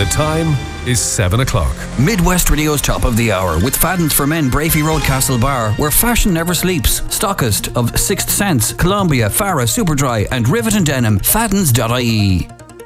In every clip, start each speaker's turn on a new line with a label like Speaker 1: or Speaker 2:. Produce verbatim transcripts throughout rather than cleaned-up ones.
Speaker 1: The time is seven o'clock.
Speaker 2: Midwest Radio's Top of the Hour with Fadden's for Men, Brafey Road, Castlebar, where fashion never sleeps. Stockist of Sixth Sense, Columbia, Farah, Superdry and Rivet Denim. Faddens dot I E.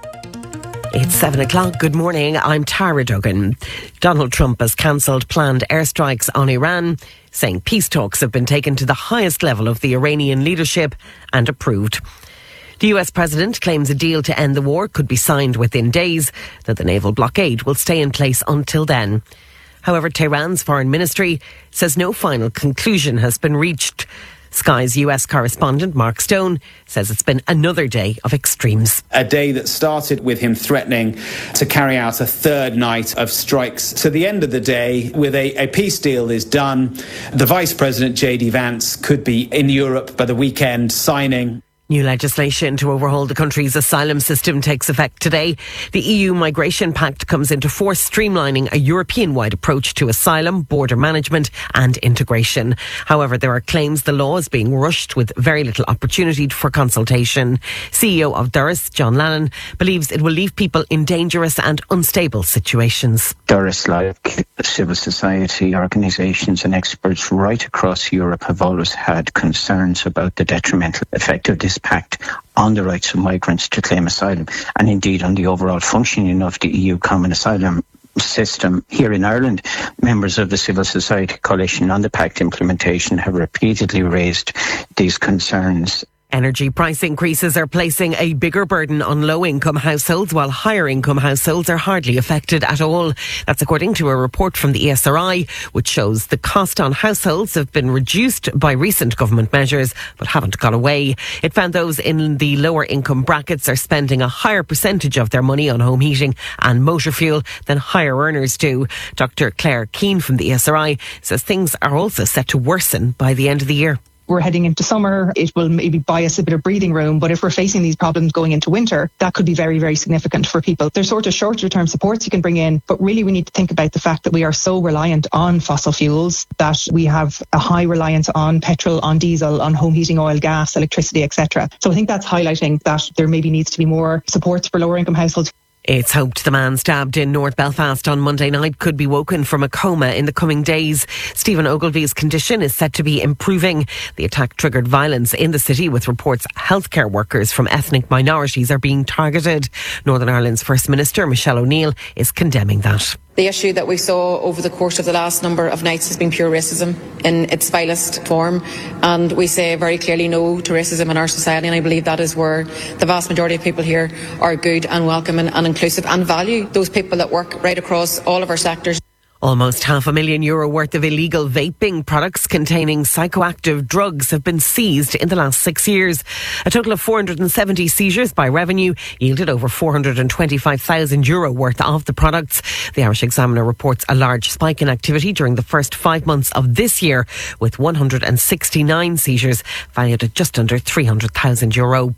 Speaker 3: It's seven o'clock. Good morning. I'm Tara Duggan. Donald Trump has cancelled planned airstrikes on Iran, saying peace talks have been taken to the highest level of the Iranian leadership and approved. The U S president claims a deal to end the war could be signed within days, that the naval blockade will stay in place until then. However, Tehran's foreign ministry says no final conclusion has been reached. Sky's U S correspondent Mark Stone says it's been another day of extremes.
Speaker 4: A day that started with him threatening to carry out a third night of strikes. To the end of the day, with a, a peace deal is done, the Vice President J D Vance could be in Europe by the weekend signing.
Speaker 3: New legislation to overhaul the country's asylum system takes effect today. The E U Migration Pact comes into force, streamlining a European-wide approach to asylum, border management and integration. However, there are claims the law is being rushed with very little opportunity for consultation. C E O of Doris, John Lannon, believes it will leave people in dangerous and unstable situations.
Speaker 5: Doris, like civil society organisations and experts right across Europe, have always had concerns about the detrimental effect of this pact on the rights of migrants to claim asylum, and indeed on the overall functioning of the E U common asylum system. Here in Ireland, members of the Civil Society Coalition on the pact implementation have repeatedly raised these concerns.
Speaker 3: Energy price increases are placing a bigger burden on low-income households, while higher-income households are hardly affected at all. That's according to a report from the E S R I, which shows the cost on households have been reduced by recent government measures, but haven't gone away. It found those in the lower-income brackets are spending a higher percentage of their money on home heating and motor fuel than higher earners do. Doctor Claire Keane from the E S R I says things are also set to worsen by the end of the year.
Speaker 6: We're heading into summer. It will maybe buy us a bit of breathing room. But if we're facing these problems going into winter, that could be very, very significant for people. There's sort of shorter term supports you can bring in. But really, we need to think about the fact that we are so reliant on fossil fuels, that we have a high reliance on petrol, on diesel, on home heating oil, gas, electricity, et cetera. So I think that's highlighting that there maybe needs to be more supports for lower income households.
Speaker 3: It's hoped the man stabbed in North Belfast on Monday night could be woken from a coma in the coming days. Stephen Ogilvy's condition is said to be improving. The attack triggered violence in the city, with reports healthcare workers from ethnic minorities are being targeted. Northern Ireland's First Minister, Michelle O'Neill, is condemning that.
Speaker 7: The issue that we saw over the course of the last number of nights has been pure racism in its vilest form, and we say very clearly no to racism in our society, and I believe that is where the vast majority of people here are good and welcoming and inclusive and value those people that work right across all of our sectors.
Speaker 3: Almost half a million euro worth of illegal vaping products containing psychoactive drugs have been seized in the last six years. A total of four hundred seventy seizures by Revenue yielded over four hundred twenty-five thousand euro worth of the products. The Irish Examiner reports a large spike in activity during the first five months of this year, with one hundred sixty-nine seizures valued at just under three hundred thousand euro.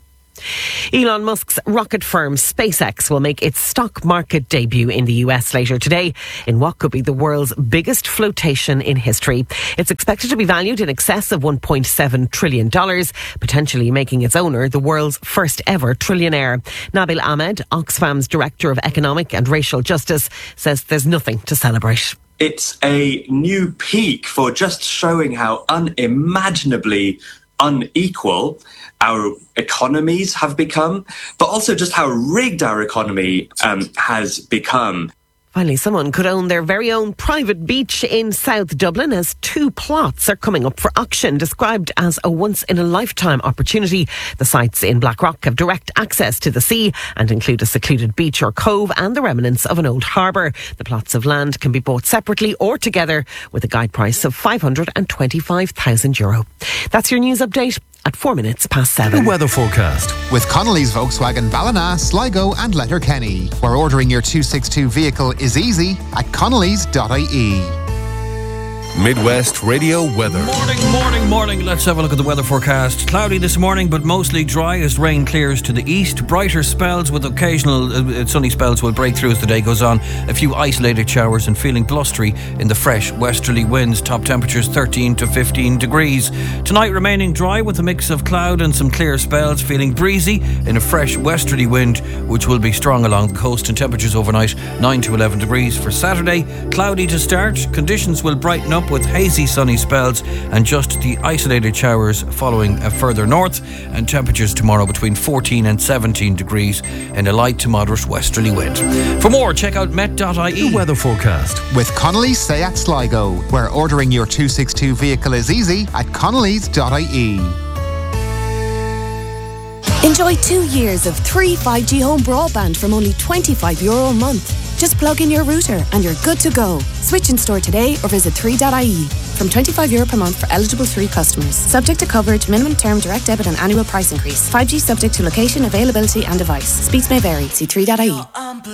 Speaker 3: Elon Musk's rocket firm SpaceX will make its stock market debut in the U S later today in what could be the world's biggest flotation in history. It's expected to be valued in excess of one point seven trillion dollars, potentially making its owner the world's first ever trillionaire. Nabil Ahmed, Oxfam's Director of Economic and Racial Justice, says there's nothing to celebrate.
Speaker 8: It's a new peak for just showing how unimaginably unequal our economies have become, but also just how rigged our economy um, has become.
Speaker 3: Finally, someone could own their very own private beach in South Dublin, as two plots are coming up for auction, described as a once-in-a-lifetime opportunity. The sites in Blackrock have direct access to the sea and include a secluded beach or cove and the remnants of an old harbour. The plots of land can be bought separately or together, with a guide price of five hundred twenty-five thousand euro. That's your news update at four minutes past seven.
Speaker 1: The weather forecast
Speaker 9: with Connolly's Volkswagen Ballina, Sligo and Letterkenny, where ordering your two sixty-two vehicle is easy at connellys dot I E.
Speaker 1: Midwest Radio weather.
Speaker 2: Morning, morning, morning. Let's have a look at the weather forecast. Cloudy this morning, but mostly dry as rain clears to the east. Brighter spells with occasional uh, sunny spells will break through as the day goes on. A few isolated showers and feeling blustery in the fresh westerly winds. Top temperatures thirteen to fifteen degrees. Tonight remaining dry with a mix of cloud and some clear spells. Feeling breezy in a fresh westerly wind, which will be strong along the coast. And temperatures overnight nine to eleven degrees. For Saturday, cloudy to start. Conditions will brighten up with hazy sunny spells and just the isolated showers following uh, further north, and temperatures tomorrow between fourteen and seventeen degrees in a light to moderate westerly wind. For more, check out met dot I E.
Speaker 1: The weather forecast
Speaker 9: with Connolly's Seat Sligo, where ordering your two sixty-two vehicle is easy at connolly's dot I E.
Speaker 10: Enjoy two years of three five G home broadband from only twenty-five euro a month. Just plug in your router and you're good to go. Switch in store today or visit three dot I E. From twenty-five euro per month for eligible three customers. Subject to coverage, minimum term, direct debit and annual price increase. five G subject to location, availability and device. Speeds may vary. See three dot I E.